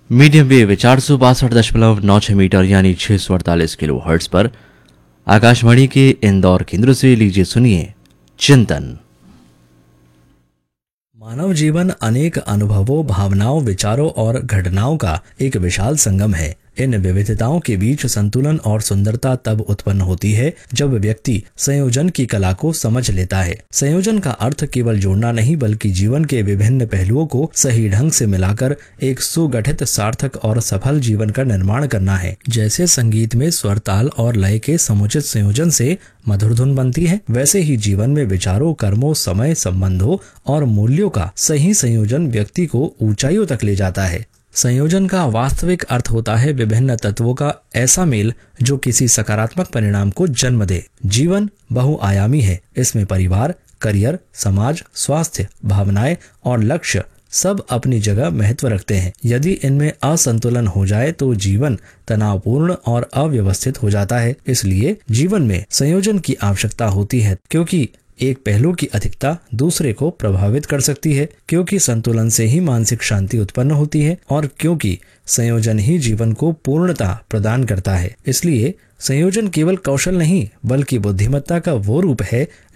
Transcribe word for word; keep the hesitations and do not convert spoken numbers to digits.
Medium wave चार सौ बासठ दशमलव नौ छह मीटर यानी छह सौ अड़तालीस किलो हर्ट्स पर आकाशवाणी के इंदौर केंद्र से लीजिए सुनिए चिंतन। मानव जीवन अनेक अनुभवों, भावनाओं, विचारों और घटनाओं का एक विशाल संगम है। इन विविधताओं के बीच संतुलन और सुंदरता तब उत्पन्न होती है जब व्यक्ति संयोजन की कला को समझ लेता है। संयोजन का अर्थ केवल जोड़ना नहीं, बल्कि जीवन के विभिन्न पहलुओं को सही ढंग से मिलाकर एक सुगठित, सार्थक और सफल जीवन का निर्माण करना है। जैसे संगीत में स्वर, ताल और लय के समुचित संयोजन से मधुर धुन बनती है, वैसे ही जीवन में विचारों, कर्मों, समय, संबंधों और मूल्यों का सही संयोजन व्यक्ति को ऊंचाइयों तक ले जाता है। संयोजन का वास्तविक अर्थ होता है विभिन्न तत्वों का ऐसा मेल जो किसी सकारात्मक परिणाम को जन्म दे। जीवन बहुआयामी है। इसमें परिवार, करियर, समाज, स्वास्थ्य, भावनाएं और लक्ष्य सब अपनी जगह महत्व रखते हैं। यदि इनमें असंतुलन हो जाए तो जीवन तनावपूर्ण और अव्यवस्थित हो जाता है। इसलिए जीवन में संयोजन की आवश्यकता होती है, क्योंकि एक पहलू की अधिकता दूसरे को प्रभावित कर सकती है, क्योंकि संतुलन से ही मानसिक शांति उत्पन्न होती है और क्योंकि संयोजन ही जीवन को पूर्णता प्रदान करता है। इसलिए संयोजन केवल कौशल नहीं, बल्कि बुद्धिमत्ता का वो रूप है